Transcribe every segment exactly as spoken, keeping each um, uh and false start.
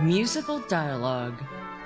Musical dialogue.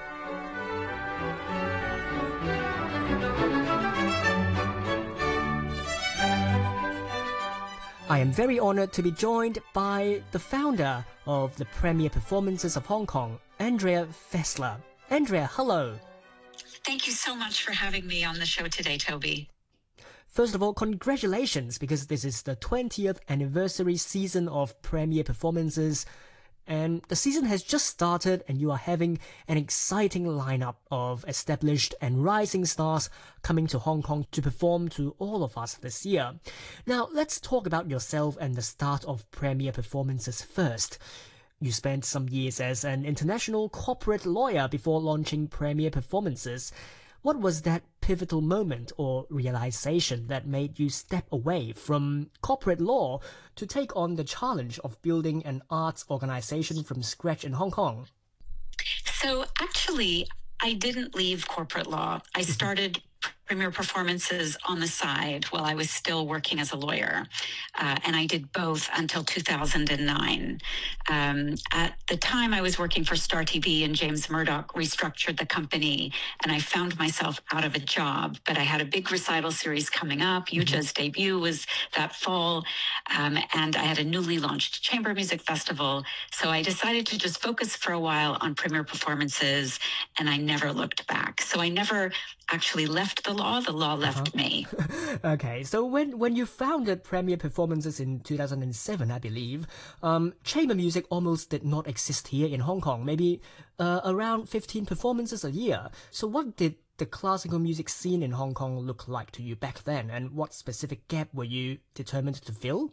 I am very honored to be joined by the founder of the Premier Performances of Hong Kong, Andrea Fessler. Andrea, hello. Thank you so much for having me on the show today, Toby. First of all, congratulations, because this is the twentieth anniversary season of Premier Performances. And the season has just started and you are having an exciting lineup of established and rising stars coming to Hong Kong to perform to all of us this year. Now, let's talk about yourself and the start of Premier Performances first. You spent some years as an international corporate lawyer before launching Premier Performances. What was that pivotal moment or realization that made you step away from corporate law to take on the challenge of building an arts organization from scratch in Hong Kong? So actually, I didn't leave corporate law. I started Premier Performances on the side while I was still working as a lawyer. Uh, and I did both until two thousand nine. Um, at the time, I was working for Star T V and James Murdoch restructured the company, and I found myself out of a job. But I had a big recital series coming up. Yuja's debut was that fall, um, and I had a newly launched chamber music festival. So I decided to just focus for a while on Premier Performances, and I never looked back. So I never actually left the law. The law left Uh-huh. me. Okay, so when, when you founded Premier Performances in two thousand seven, I believe, um, chamber music almost did not exist here in Hong Kong, maybe uh, around fifteen performances a year. So what did the classical music scene in Hong Kong look like to you back then, and what specific gap were you determined to fill?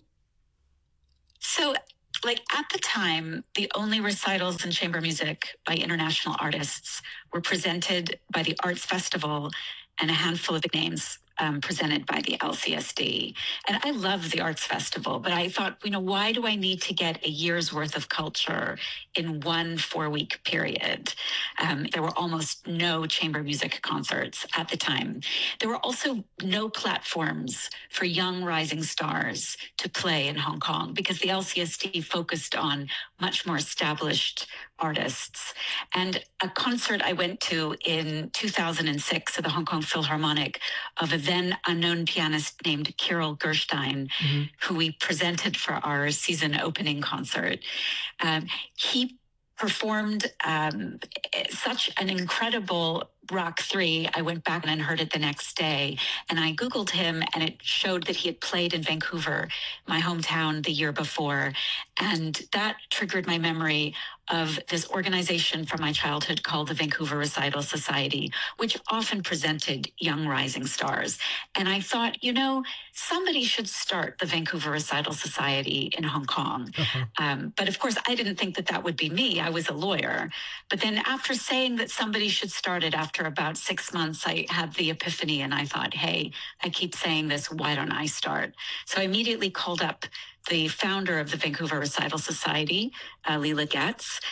So, like at the time, the only recitals in chamber music by international artists were presented by the Arts Festival and a handful of big names um, presented by the L C S D. And I love the Arts Festival, but I thought, you know, why do I need to get a year's worth of culture in one four-week period? Um, there were almost no chamber music concerts at the time. There were also no platforms for young rising stars to play in Hong Kong because the L C S D focused on much more established artists. And a concert I went to in two thousand six at the Hong Kong Philharmonic of a then unknown pianist named Kirill Gerstein, mm-hmm. who we presented for our season opening concert. Um, he performed um, such an incredible Rock three. I went back and heard it the next day, and I Googled him, and it showed that he had played in Vancouver, my hometown, the year before. And that triggered my memory of this organization from my childhood called the Vancouver Recital Society, which often presented young rising stars. And I thought, you know, somebody should start the Vancouver Recital Society in Hong Kong. Uh-huh. Um, but of course, I didn't think that that would be me. I was a lawyer. But then after saying that somebody should start it after about six months, I had the epiphany and I thought, hey, I keep saying this, why don't I start? So I immediately called up the founder of the Vancouver Recital Society, uh, Leela Getz,